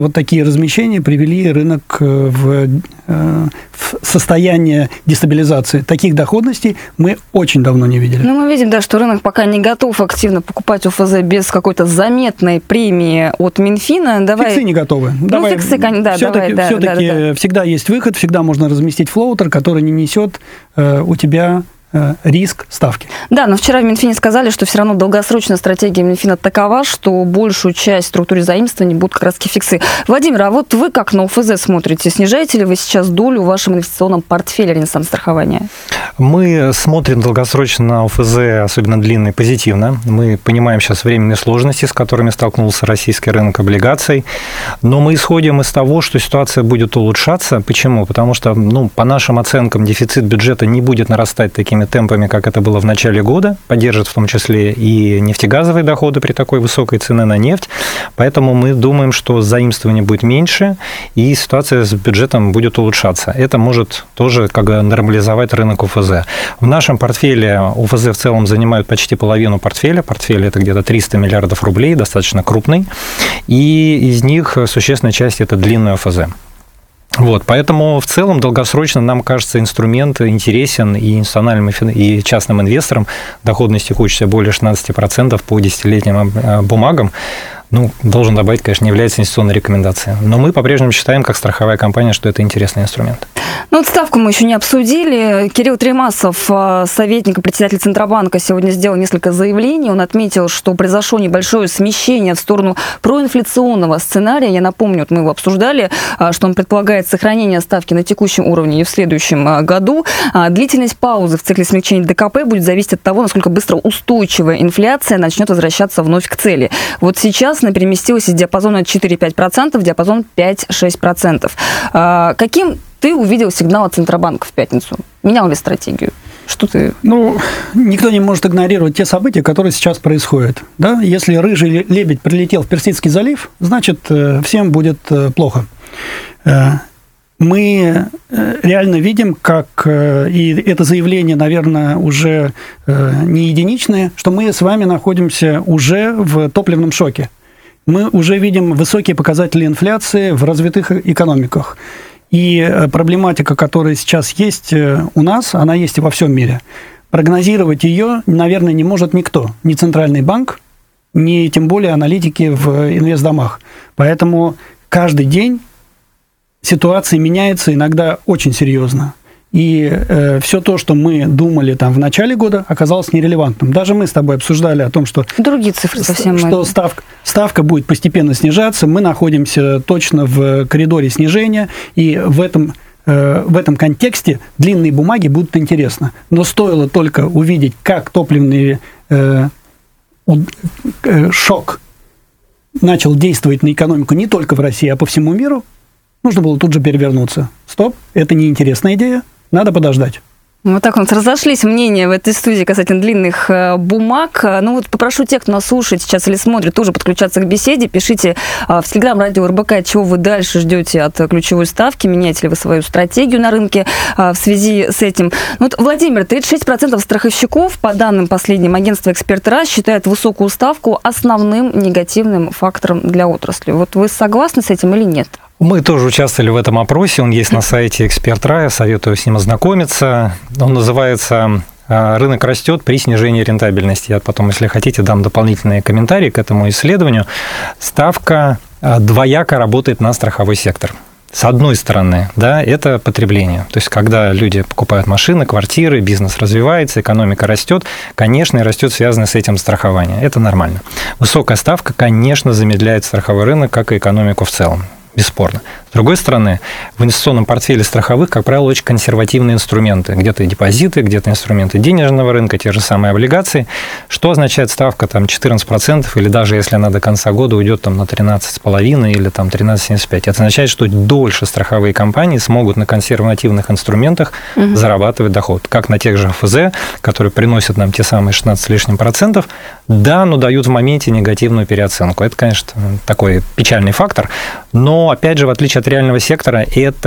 Вот такие размещения привели рынок в состояние дестабилизации. Таких доходностей мы очень давно не видели. Ну, мы видим, да, что рынок пока не готов активно покупать ОФЗ без какой-то заметной премии от Минфина. Фиксы не готовы. Фиксы, да, все-таки всегда есть выход, всегда можно разместить флоутер, который не несет у тебя риск ставки. Да, но вчера в Минфине сказали, что все равно долгосрочная стратегия Минфина такова, что большую часть структуры заимствований будут как раз фиксы. Владимир, а вот вы как на ОФЗ смотрите? Снижаете ли вы сейчас долю в вашем инвестиционном портфеле Ренессанс страхования? Мы смотрим долгосрочно на ОФЗ, особенно длинный, позитивно. Мы понимаем сейчас временные сложности, с которыми столкнулся российский рынок облигаций, но мы исходим из того, что ситуация будет улучшаться. Почему? Потому что, по нашим оценкам, дефицит бюджета не будет нарастать такими темпами, как это было в начале года, поддержит в том числе и нефтегазовые доходы при такой высокой цене на нефть. Поэтому мы думаем, что заимствование будет меньше, и ситуация с бюджетом будет улучшаться. Это может тоже нормализовать рынок ОФЗ. В нашем портфеле ОФЗ в целом занимают почти половину портфеля. Портфель – это где-то 300 миллиардов рублей, достаточно крупный, и из них существенная часть – это длинный ОФЗ. Поэтому в целом долгосрочно нам кажется инструмент интересен и институциональным, и частным инвесторам. Доходность текущая более 16% по десятилетним бумагам. Должен добавить, конечно, не является инвестиционной рекомендацией. Но мы по-прежнему считаем, как страховая компания, что это интересный инструмент. Ставку мы еще не обсудили. Кирилл Тремасов, советник и председатель Центробанка, сегодня сделал несколько заявлений. Он отметил, что произошло небольшое смещение в сторону проинфляционного сценария. Я напомню, мы его обсуждали, что он предполагает сохранение ставки на текущем уровне и в следующем году. Длительность паузы в цикле смягчения ДКП будет зависеть от того, насколько быстро устойчивая инфляция начнет возвращаться вновь к цели. Сейчас она переместилась из диапазона 4-5% в диапазон 5-6%. Каким ты увидел сигнал от Центробанка в пятницу? Менял ли стратегию? Что ты... Никто не может игнорировать те события, которые сейчас происходят. Да? Если рыжий лебедь прилетел в Персидский залив, значит, всем будет плохо. Мы реально видим, как, и это заявление, наверное, уже не единичное, что мы с вами находимся уже в топливном шоке. Мы уже видим высокие показатели инфляции в развитых экономиках. И проблематика, которая сейчас есть у нас, она есть и во всем мире. Прогнозировать ее, наверное, не может никто. Ни Центральный банк, ни тем более аналитики в инвестдомах. Поэтому каждый день ситуация меняется иногда очень серьезно. И все то, что мы думали в начале года, оказалось нерелевантным. Даже мы с тобой обсуждали о том, что, другие цифры совсем что ставка будет постепенно снижаться. Мы находимся точно в коридоре снижения, и в этом контексте длинные бумаги будут интересны. Но стоило только увидеть, как топливный шок начал действовать на экономику не только в России, а по всему миру, нужно было тут же перевернуться. Стоп, это неинтересная идея, надо подождать. Вот так у нас разошлись мнения в этой студии касательно длинных бумаг. Попрошу тех, кто нас слушает сейчас или смотрит, тоже подключаться к беседе. Пишите в Telegram радио РБК, чего вы дальше ждете от ключевой ставки, меняете ли вы свою стратегию на рынке в связи с этим. Владимир, 36% страховщиков, по данным последним агентства «Эксперт.РА», считают высокую ставку основным негативным фактором для отрасли. Вы согласны с этим или нет? Мы тоже участвовали в этом опросе, он есть на сайте «Эксперт.РА», я советую с ним ознакомиться. Он называется «Рынок растет при снижении рентабельности». Я потом, если хотите, дам дополнительные комментарии к этому исследованию. Ставка двояко работает на страховой сектор. С одной стороны, это потребление. То есть, когда люди покупают машины, квартиры, бизнес развивается, экономика растет, конечно, и растет связанное с этим страхование. Это нормально. Высокая ставка, конечно, замедляет страховой рынок, как и экономику в целом. Бесспорно. С другой стороны, в инвестиционном портфеле страховых, как правило, очень консервативные инструменты. Где-то депозиты, где-то инструменты денежного рынка, те же самые облигации. Что означает ставка 14%, или даже если она до конца года уйдет на 13,5% или 13,75%? Это означает, что дольше страховые компании смогут на консервативных инструментах зарабатывать доход. Как на тех же ОФЗ, которые приносят нам те самые 16 с лишним процентов, но дают в моменте негативную переоценку. Это, конечно, такой печальный фактор, но Но, опять же, в отличие от реального сектора,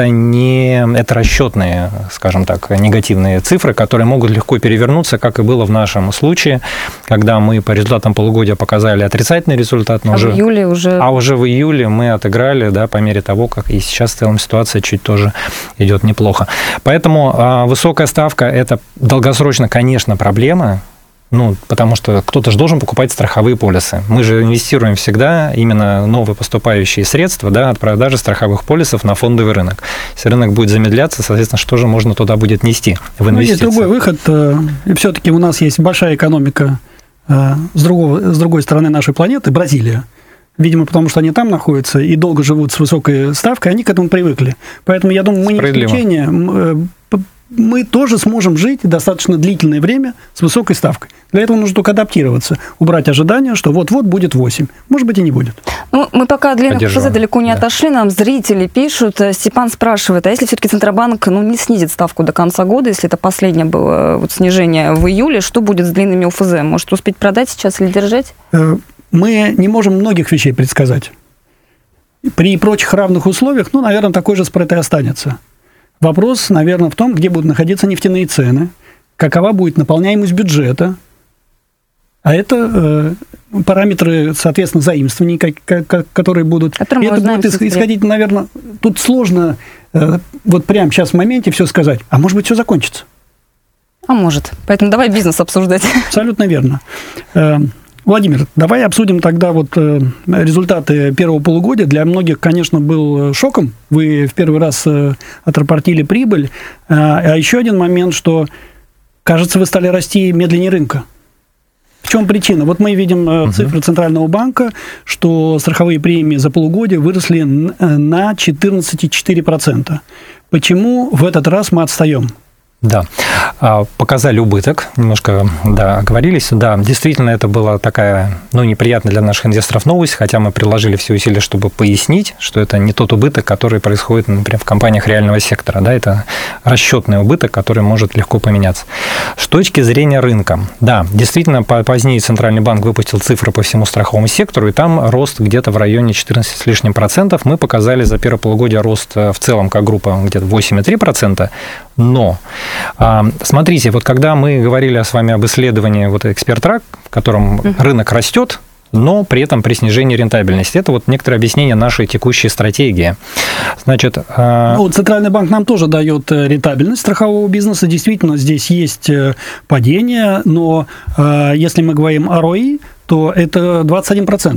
это расчетные, скажем так, негативные цифры, которые могут легко перевернуться, как и было в нашем случае, когда мы по результатам полугодия показали отрицательный результат. Но в июле уже... А уже в июле мы отыграли, да, по мере того, как и сейчас в целом ситуация чуть тоже идет неплохо. Поэтому высокая ставка – это долгосрочно, конечно, проблема. Потому что кто-то же должен покупать страховые полисы. Мы же инвестируем всегда именно новые поступающие средства, да, от продажи страховых полисов на фондовый рынок. Если рынок будет замедляться, соответственно, что же можно туда будет нести в инвестиции? Есть другой выход. Все-таки у нас есть большая экономика с другой стороны нашей планеты, Бразилия. Видимо, потому что они там находятся и долго живут с высокой ставкой, они к этому привыкли. Поэтому, я думаю, мы не исключение. Мы тоже сможем жить достаточно длительное время с высокой ставкой. Для этого нужно только адаптироваться, убрать ожидания, что вот-вот будет 8. Может быть, и не будет. Мы пока от длинных ФЗ далеко не отошли. Нам зрители пишут. Степан спрашивает, а если все-таки Центробанк не снизит ставку до конца года, если это последнее было снижение в июле, что будет с длинными УФЗ? Может, успеть продать сейчас или держать? Мы не можем многих вещей предсказать. При прочих равных условиях, наверное, такой же спред и останется. Вопрос, наверное, в том, где будут находиться нефтяные цены, какова будет наполняемость бюджета, а это параметры, соответственно, заимствований, которые будут. Это будет исходить, наверное, тут сложно вот прямо сейчас в моменте все сказать, а может быть, все закончится. А может. Поэтому давай бизнес обсуждать. Абсолютно верно. Владимир, давай обсудим тогда результаты первого полугодия. Для многих, конечно, был шоком. Вы в первый раз отрапортили прибыль. А еще один момент, что, кажется, вы стали расти медленнее рынка. В чем причина? Вот мы видим цифры Центрального банка, что страховые премии за полугодие выросли на 14,4%. Почему в этот раз мы отстаем? Да, показали убыток, немножко, оговорились. Да, действительно, это была такая, неприятная для наших инвесторов новость, хотя мы приложили все усилия, чтобы пояснить, что это не тот убыток, который происходит, например, в компаниях реального сектора. Да, это расчетный убыток, который может легко поменяться. С точки зрения рынка, да, действительно, позднее Центральный банк выпустил цифры по всему страховому сектору, и там рост где-то в районе 14 с лишним процентов. Мы показали за первое полугодие рост в целом как группа где-то 8,3%, но... Смотрите, вот когда мы говорили с вами об исследовании Экспертрак, в котором рынок растет, но при этом при снижении рентабельности. Это некоторое объяснение нашей текущей стратегии. Значит, Центральный банк нам тоже дает рентабельность страхового бизнеса. Действительно, здесь есть падение, но если мы говорим о ROI, то это 21%.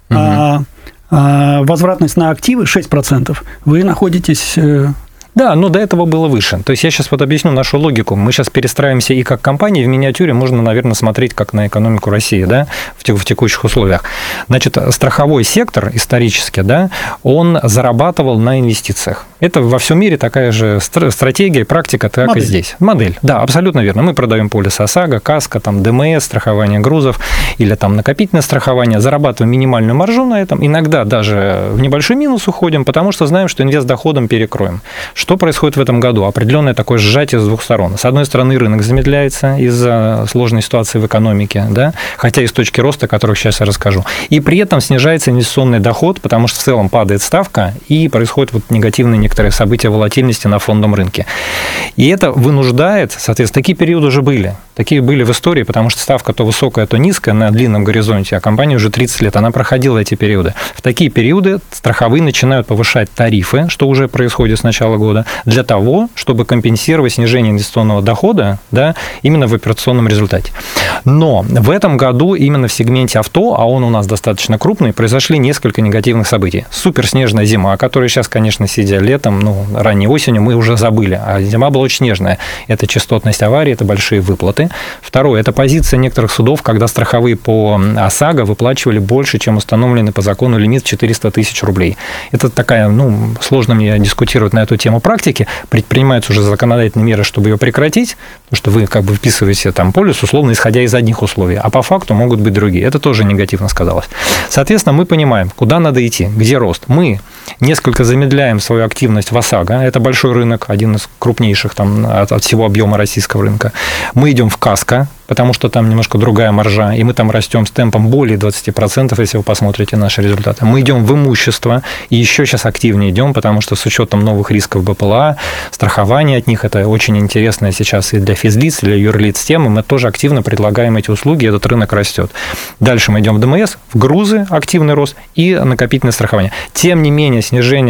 А возвратность на активы 6%. Вы находитесь... Да, но до этого было выше. То есть я сейчас объясню нашу логику. Мы сейчас перестраиваемся и как компания, в миниатюре можно, наверное, смотреть как на экономику России, да, в текущих условиях. Значит, страховой сектор исторически, да, он зарабатывал на инвестициях. Это во всем мире такая же стратегия, практика, так модель. И здесь. Модель, да, абсолютно верно. Мы продаем полис ОСАГО, КАСКО, ДМС, страхование грузов или накопительное страхование, зарабатываем минимальную маржу на этом, иногда даже в небольшой минус уходим, потому что знаем, что инвестдоходом перекроем. Что происходит в этом году? Определенное такое сжатие с двух сторон. С одной стороны, рынок замедляется из-за сложной ситуации в экономике, да, хотя и с точки роста, о которых сейчас я расскажу. И при этом снижается инвестиционный доход, потому что в целом падает ставка, и происходят негативные некоторые события волатильности на фондовом рынке. И это вынуждает, соответственно, такие периоды уже были. Такие были в истории, потому что ставка то высокая, то низкая на длинном горизонте, а компания уже 30 лет, она проходила эти периоды. В такие периоды страховые начинают повышать тарифы, что уже происходит с начала года, для того, чтобы компенсировать снижение инвестиционного дохода, да, именно в операционном результате. Но в этом году именно в сегменте авто, а он у нас достаточно крупный, произошли несколько негативных событий. Суперснежная зима, которая сейчас, конечно, сидя летом, ранней осенью, мы уже забыли, а зима была очень снежная. Это частотность аварий, это большие выплаты. Второе, это позиция некоторых судов, когда страховые по ОСАГО выплачивали больше, чем установленный по закону лимит в 400 тысяч рублей. Это такая, сложно мне дискутировать на эту тему практики, предпринимаются уже законодательные меры, чтобы ее прекратить, потому что вы вписываете полис, условно, исходя из одних условий, а по факту могут быть другие. Это тоже негативно сказалось. Соответственно, мы понимаем, куда надо идти, где рост. Мы несколько замедляем свою активность в ОСАГО, это большой рынок, один из крупнейших от всего объема российского рынка. Мы идем в КАСКО, потому что там немножко другая маржа, и мы там растем с темпом более 20%, если вы посмотрите наши результаты. Мы идем в имущество, и еще сейчас активнее идем, потому что с учетом новых рисков БПЛА, страхование от них, это очень интересная сейчас и для физлиц, и для юрлиц тема, мы тоже активно предлагаем эти услуги, этот рынок растет. Дальше мы идем в ДМС, в грузы, активный рост и накопительное страхование. Тем не менее, снижение